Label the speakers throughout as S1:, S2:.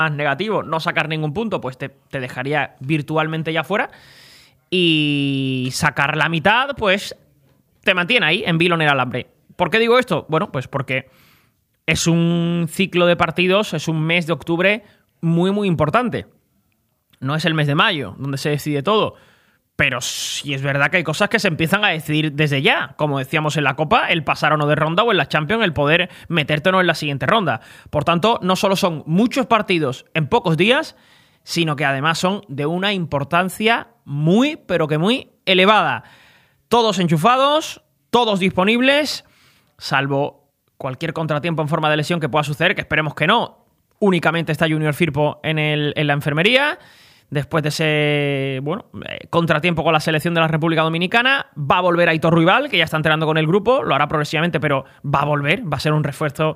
S1: negativo, no sacar ningún punto, pues te dejaría virtualmente ya fuera. Y sacar la mitad, pues te mantiene ahí, en vilo en el alambre. ¿Por qué digo esto? Bueno, pues porque es un ciclo de partidos, es un mes de octubre muy, muy importante. No es el mes de mayo, donde se decide todo. Pero sí es verdad que hay cosas que se empiezan a decidir desde ya. Como decíamos en la Copa, el pasar o no de ronda, o en la Champions, el poder meterte o no en la siguiente ronda. Por tanto, no solo son muchos partidos en pocos días, sino que además son de una importancia muy, pero que muy elevada. Todos enchufados, todos disponibles, salvo cualquier contratiempo en forma de lesión que pueda suceder, que esperemos que no. Únicamente está Junior Firpo en la enfermería. Después de ese contratiempo con la selección de la República Dominicana, va a volver Aitor Ruibal, que ya está entrenando con el grupo, lo hará progresivamente, pero va a volver, va a ser un refuerzo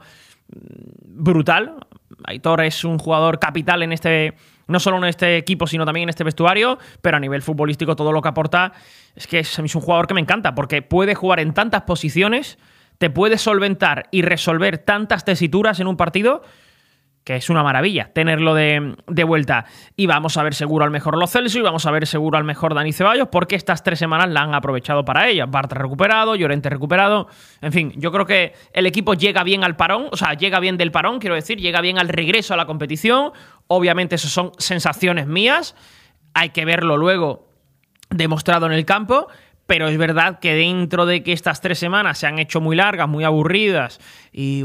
S1: brutal. Aitor es un jugador capital no solo en este equipo, sino también en este vestuario, pero a nivel futbolístico todo lo que aporta es que es un jugador que me encanta, porque puede jugar en tantas posiciones, te puede solventar y resolver tantas tesituras en un partido, que es una maravilla tenerlo de vuelta. Y vamos a ver seguro al mejor Lo Celso y vamos a ver seguro al mejor Dani Ceballos, porque estas 3 semanas la han aprovechado para ella. Bartra recuperado, Llorente recuperado. En fin, yo creo que el equipo llega bien al parón, o sea, llega bien del parón, quiero decir, llega bien al regreso a la competición. Obviamente eso son sensaciones mías, hay que verlo luego demostrado en el campo. Pero es verdad que dentro de que estas 3 semanas se han hecho muy largas, muy aburridas y,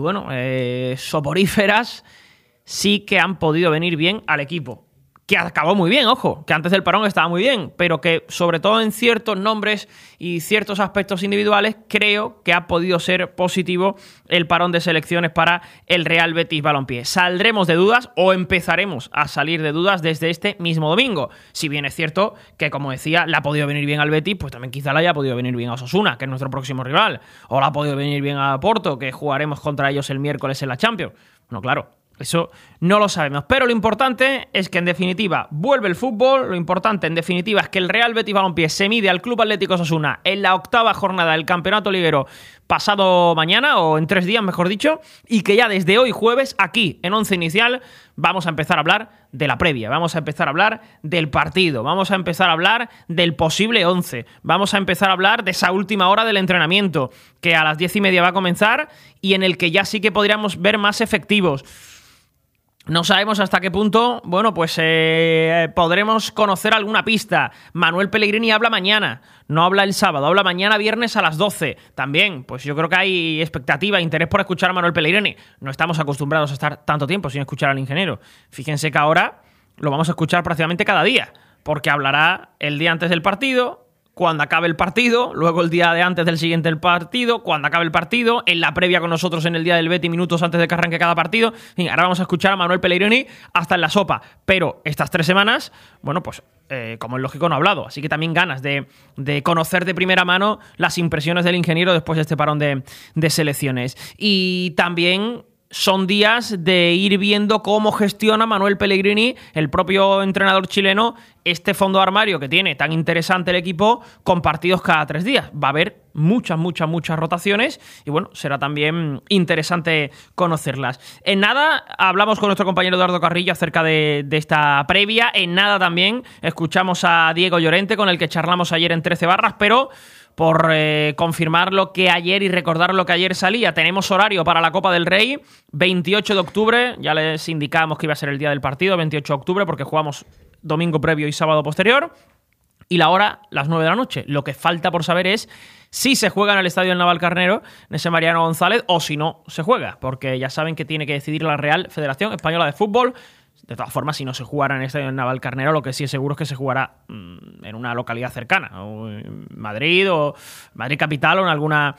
S1: soporíferas, sí que han podido venir bien al equipo. Que acabó muy bien, ojo, que antes del parón estaba muy bien, pero que sobre todo en ciertos nombres y ciertos aspectos individuales creo que ha podido ser positivo el parón de selecciones para el Real Betis Balompié. Saldremos de dudas o empezaremos a salir de dudas desde este mismo domingo. Si bien es cierto que, como decía, le ha podido venir bien al Betis, pues también quizá le haya podido venir bien a Osasuna, que es nuestro próximo rival, o le ha podido venir bien a Porto, que jugaremos contra ellos el miércoles en la Champions. No, claro. Eso no lo sabemos, pero lo importante es que en definitiva vuelve el fútbol, lo importante en definitiva es que el Real Betis Balompié se mide al Club Atlético Osasuna en la 8ª jornada del Campeonato Liguero pasado mañana, o en 3 días mejor dicho, y que ya desde hoy jueves aquí en Once Inicial vamos a empezar a hablar de la previa, vamos a empezar a hablar del partido, vamos a empezar a hablar del posible 11, vamos a empezar a hablar de esa última hora del entrenamiento que a las 10:30 va a comenzar y en el que ya sí que podríamos ver más efectivos. No sabemos hasta qué punto, podremos conocer alguna pista. Manuel Pellegrini habla mañana, no habla el sábado, habla mañana viernes a las 12. También, pues yo creo que hay expectativa, interés por escuchar a Manuel Pellegrini. No estamos acostumbrados a estar tanto tiempo sin escuchar al ingeniero. Fíjense que ahora lo vamos a escuchar prácticamente cada día, porque hablará el día antes del partido, cuando acabe el partido, luego el día de antes del siguiente partido, cuando acabe el partido, en la previa con nosotros en el día del Betis, minutos antes de que arranque cada partido. Y ahora vamos a escuchar a Manuel Pellegrini hasta en la sopa. Pero estas 3 semanas, como es lógico, no ha hablado. Así que también ganas de conocer de primera mano las impresiones del ingeniero después de este parón de selecciones. Y también son días de ir viendo cómo gestiona Manuel Pellegrini, el propio entrenador chileno, este fondo de armario que tiene tan interesante el equipo, con partidos cada 3 días. Va a haber muchas rotaciones y será también interesante conocerlas. En nada hablamos con nuestro compañero Eduardo Carrillo acerca de esta previa. En nada también escuchamos a Diego Llorente, con el que charlamos ayer en 13 barras, pero por confirmar lo que ayer y recordar lo que ayer salía, tenemos horario para la Copa del Rey, 28 de octubre, ya les indicábamos que iba a ser el día del partido, 28 de octubre, porque jugamos domingo previo y sábado posterior, y la hora, las 9 de la noche. Lo que falta por saber es si se juega en el Estadio del Navalcarnero, en ese Mariano González, o si no se juega, porque ya saben que tiene que decidir la Real Federación Española de Fútbol. De todas formas, si no se jugara en el Estadio Navalcarnero, lo que sí es seguro es que se jugará en una localidad cercana, o en Madrid, o Madrid capital, o en alguna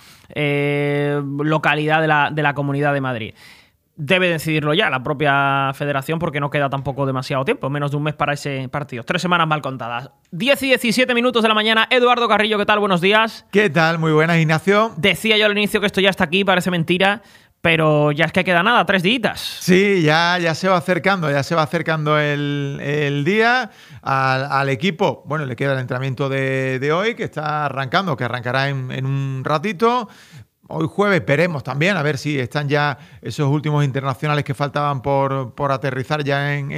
S1: localidad de la Comunidad de Madrid. Debe decidirlo ya la propia federación, porque no queda tampoco demasiado tiempo, menos de un mes para ese partido. 3 semanas mal contadas. 10 y 17 minutos de la mañana. Eduardo Carrillo, ¿qué tal? Buenos días.
S2: ¿Qué tal? Muy buenas, Ignacio.
S1: Decía yo al inicio que esto ya está aquí, parece mentira, pero ya es que queda nada, 3 días.
S2: Sí, ya se va acercando el día al equipo. Bueno, le queda el entrenamiento de hoy, que está arrancando, que arrancará en un ratito. Hoy jueves veremos también, a ver si están ya esos últimos internacionales que faltaban por aterrizar ya en